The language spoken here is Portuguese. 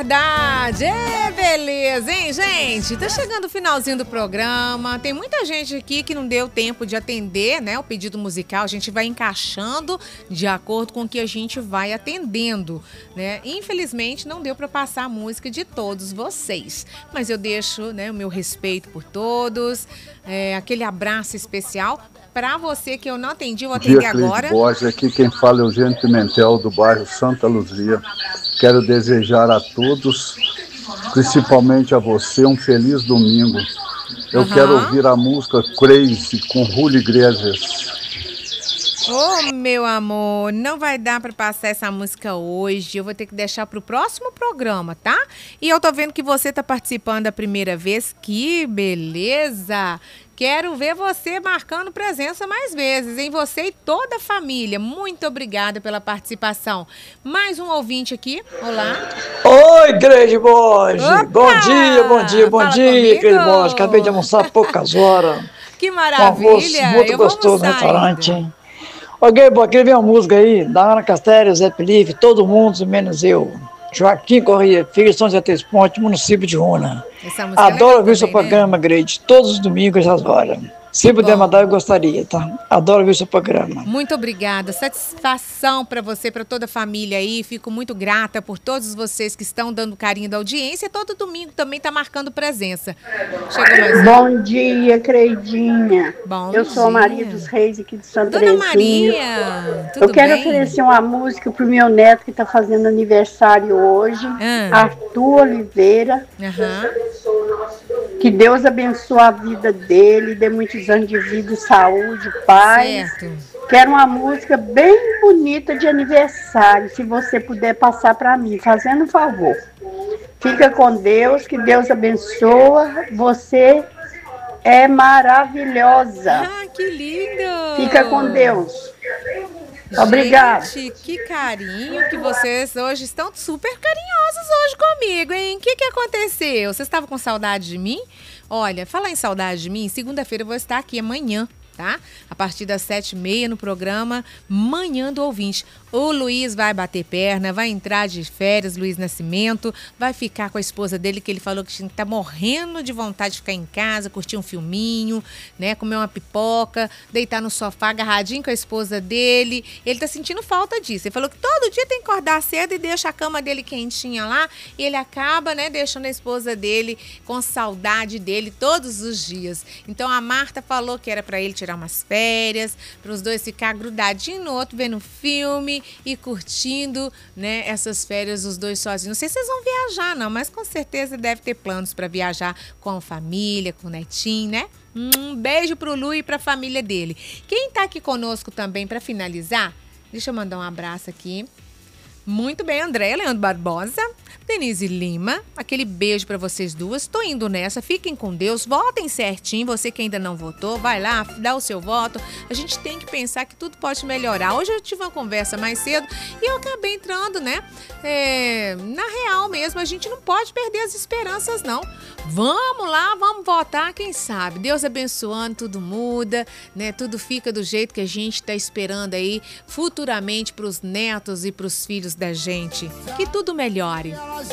verdade! Beleza, hein, gente? Tá chegando o finalzinho do programa. Tem muita gente aqui que não deu tempo de atender, né, o pedido musical. A gente vai encaixando de acordo com o que a gente vai atendendo, né? Infelizmente, não deu para passar a música de todos vocês. Mas eu deixo, né, o meu respeito por todos, aquele abraço especial para você que eu não atendi, vou atender agora. Borges, aqui quem fala é o Eugênio Pimentel, do bairro Santa Luzia. Quero desejar a todos, principalmente a você, um feliz domingo. Eu quero ouvir a música Crazy com Julio Iglesias. Ô, meu amor, não vai dar para passar essa música hoje. Eu vou ter que deixar para o próximo programa, tá? E eu tô vendo que você tá participando a primeira vez. Que beleza! Quero ver você marcando presença mais vezes, hein? Você e toda a família. Muito obrigada pela participação. Mais um ouvinte aqui. Olá. Oi, Grande Borges. Bom dia, Grande Borges. Acabei de almoçar há poucas horas. Que maravilha. Um almoço muito gostoso no restaurante, hein? Ô, Grande Borges, queria ver uma música aí, da Ana Castelo, Zé Felipe, todo mundo, menos eu. Joaquim Corrêa, filho de São José dos Pontes, município de Runa. Adoro ouvir seu programa, Grande, todos os domingos, às horas. Se puder mandar, eu gostaria, tá? Adoro ouvir seu programa. Muito obrigada. Satisfação para você, para toda a família aí. Fico muito grata por todos vocês que estão dando carinho da audiência. Todo domingo também tá marcando presença. Chegou mais. Bom dia, Creidinha. Bom Eu sou a Maria dos Reis aqui de Santo Dona Terezinha. Maria, tudo Eu quero bem? oferecer uma música pro meu neto que está fazendo aniversário hoje, Arthur Oliveira. Que Deus abençoe a vida dele, dê muitos anos de vida, saúde, paz. Certo. Quero uma música bem bonita de aniversário, se você puder passar para mim, fazendo um favor. Fica com Deus, que Deus abençoe. Você é maravilhosa. Ah, que lindo! Fica com Deus. Obrigada. Gente, que carinho que vocês hoje estão super carinhosos hoje comigo, hein? O que aconteceu? Vocês estavam com saudade de mim? Olha, falar em saudade de mim, segunda-feira eu vou estar aqui amanhã, tá? A partir das 7h30 no programa Manhã do Ouvinte. O Luiz vai bater perna, vai entrar de férias, Luiz Nascimento, vai ficar com a esposa dele, que ele falou que tá morrendo de vontade de ficar em casa, curtir um filminho, né, comer uma pipoca, deitar no sofá agarradinho com a esposa dele. Ele tá sentindo falta disso. Ele falou que todo dia tem que acordar cedo e deixa a cama dele quentinha lá, e ele acaba, né, deixando a esposa dele com saudade dele todos os dias. Então a Marta falou que era para ele tirar umas férias, para os dois ficar grudadinho no outro, vendo filme e curtindo, né, essas férias, os dois sozinhos. Não sei se vocês vão viajar, não, mas com certeza deve ter planos para viajar com a família, com o netinho, né? Um beijo pro Lu e pra família dele. Quem tá aqui conosco também para finalizar, deixa eu mandar um abraço aqui. Muito bem, André, Leandro Barbosa, Denise Lima, aquele beijo para vocês duas. Tô indo nessa, fiquem com Deus, votem certinho. Você que ainda não votou, vai lá, dá o seu voto. A gente tem que pensar que tudo pode melhorar. Hoje eu tive uma conversa mais cedo e eu acabei entrando, né, na real mesmo. A gente não pode perder as esperanças, não. Vamos lá, vamos votar, quem sabe? Deus abençoando, tudo muda, né? Tudo fica do jeito que a gente tá esperando aí futuramente pros netos e pros filhos da gente. Que tudo melhore.